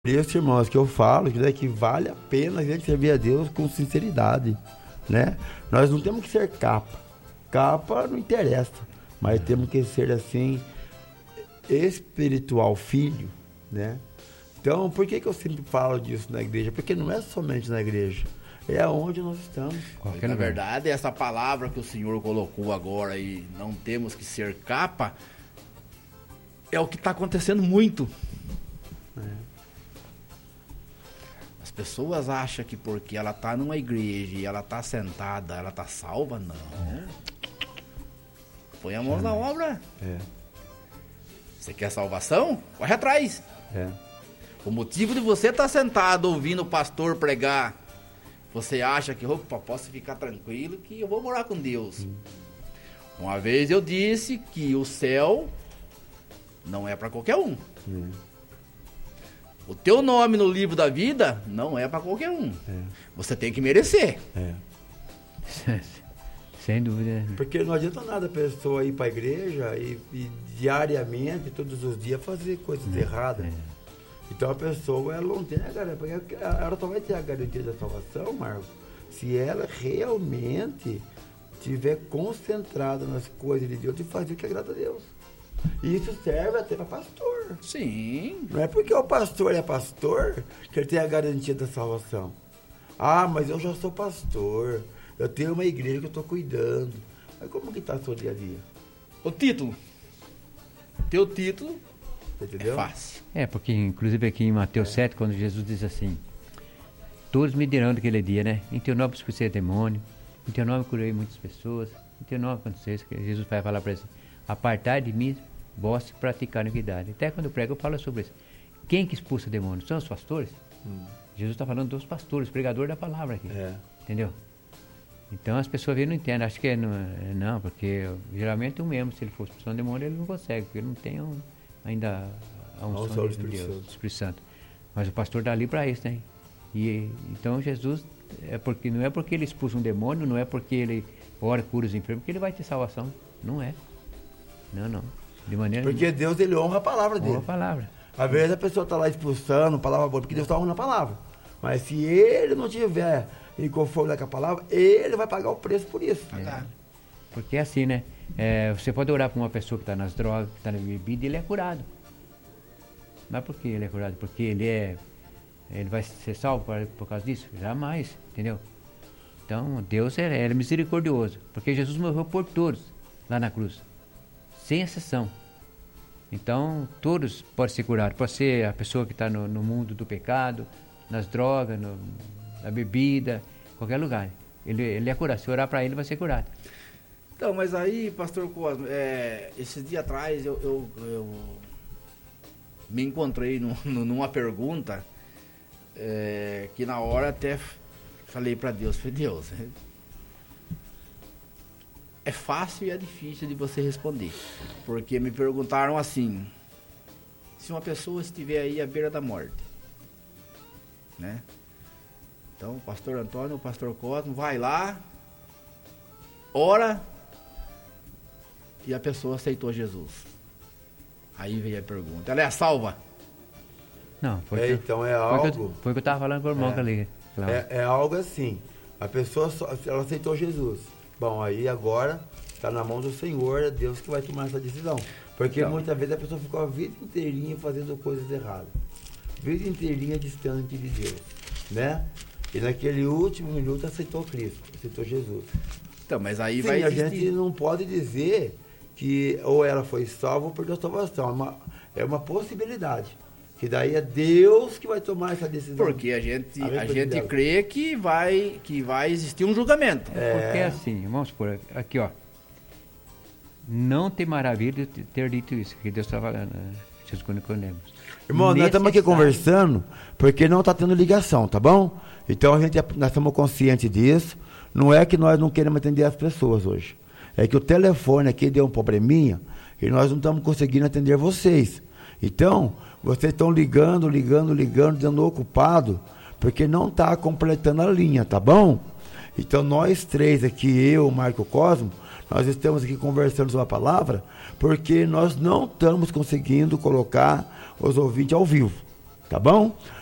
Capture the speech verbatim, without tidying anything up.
Isso, irmãos, que eu falo, que, né, que vale a pena a gente servir a Deus com sinceridade, né? Nós não temos que ser capa. Capa não interessa, mas temos que ser, assim, espiritual filho, né? Então, por que que eu sempre falo disso na igreja? Porque não é somente na igreja, é onde nós estamos. Porque, na verdade, essa palavra que o Senhor colocou agora e não temos que ser capa, é o que está acontecendo muito. É. As pessoas acham que porque ela está numa igreja e ela está sentada, ela está salva. Não. Põe a mão é. na obra. É. Você quer salvação? Corre atrás. É. O motivo de você estar tá sentado ouvindo o pastor pregar, você acha que, opa, posso ficar tranquilo que eu vou morar com Deus. Hum. Uma vez eu disse que o céu não é para qualquer um. Hum. O teu nome no livro da vida não é para qualquer um. É. Você tem que merecer. É. Sem dúvida. Porque não adianta nada a pessoa ir para a igreja e, e diariamente, todos os dias, fazer coisas é. erradas. É. Então a pessoa, ela não tem a garantia, porque ela só vai ter a garantia da salvação, Marcos, se ela realmente estiver concentrada nas coisas de Deus e fazer o que agrada a Deus. E isso serve até para pastor. Sim. Não é porque o pastor é pastor que ele tem a garantia da salvação. Ah, mas eu já sou pastor, eu tenho uma igreja que eu estou cuidando. Mas como que está o seu dia a dia? O título. Teu título. Entendeu? É fácil. É, porque inclusive aqui em Mateus é. sete, quando Jesus diz assim, todos me dirão daquele dia, né? Em teu nome expulsei demônio, em teu nome curei muitas pessoas, em teu nome aconteceu isso, que Jesus vai falar para eles, apartai de mim, vós praticar iniquidade. Até quando eu prego eu falo sobre isso. Quem que expulsa demônio? São os pastores? Hum. Jesus está falando dos pastores, pregador da palavra aqui. É. Entendeu? Então as pessoas não entendem, acho que é, não, não, porque geralmente o mesmo, se ele for expulsar um demônio, ele não consegue, porque ele não tem um... ainda há um som de Deus, do Espírito Santo. Mas o pastor está ali para isso, né? E, então Jesus, é porque, não é porque ele expulsa um demônio, não é porque ele ora, cura os enfermos, porque ele vai ter salvação. Não é. Não, não. De maneira Porque nenhuma. Deus, ele honra a palavra dele. Honra a palavra. Às vezes a pessoa está lá expulsando, palavra boa, porque Deus está honrando a palavra. Mas se ele não tiver em conforto com a palavra, ele vai pagar o preço por isso. É. Porque é assim, né? É, você pode orar para uma pessoa que está nas drogas, que está na bebida, e ele é curado. Não é porque ele é curado, porque ele é, ele vai ser salvo por, por causa disso? Jamais, entendeu? Então, Deus é, é misericordioso, porque Jesus morreu por todos lá na cruz, sem exceção. Então, todos podem ser curados. Pode ser a pessoa que está no, no mundo do pecado, nas drogas, no, na bebida, qualquer lugar. Ele, ele é curado. Se orar para ele, vai ser curado. Então, mas aí, pastor Cosmo, é, esses dias atrás eu, eu, eu me encontrei no, no, numa pergunta é, que na hora até falei para Deus, falei, Deus, é fácil e é difícil de você responder, porque me perguntaram assim, se uma pessoa estiver aí à beira da morte, né? Então, o pastor Antônio, o pastor Cosmo, vai lá, ora, e a pessoa aceitou Jesus. Aí veio a pergunta, ela é salva? Não, foi é, que, então é foi algo... Que eu, foi o que eu estava falando com o irmão é, ali. Claro. É, é algo assim, a pessoa, só, ela aceitou Jesus. Bom, aí agora está na mão do Senhor, é Deus que vai tomar essa decisão. Porque então, muitas vezes a pessoa ficou a vida inteirinha fazendo coisas erradas. Vida inteirinha distante de Deus, né? E naquele último minuto aceitou Cristo, aceitou Jesus. Então, mas aí Sim, vai a existir... gente não pode dizer que ou ela foi salva ou perdeu a salvação. É uma, é uma possibilidade. Que daí é Deus que vai tomar essa decisão. Porque a gente, a, a gente crê que vai, que vai existir um julgamento. É. Porque é assim, vamos supor, aqui ó, não tem maravilha de ter dito isso, que Deus está falando, Jesus Nicodemos. Irmão, nós estamos aqui conversando porque não está tendo ligação, tá bom? Então a gente, nós estamos conscientes disso. Não é que nós não queremos atender as pessoas hoje. É que o telefone aqui deu um probleminha e nós não estamos conseguindo atender vocês. Então, vocês estão ligando, ligando, ligando, dando ocupado, porque não está completando a linha, tá bom? Então, nós três aqui, eu, o Marco Cosmo, nós estamos aqui conversando sobre a palavra, porque nós não estamos conseguindo colocar os ouvintes ao vivo. Tá bom?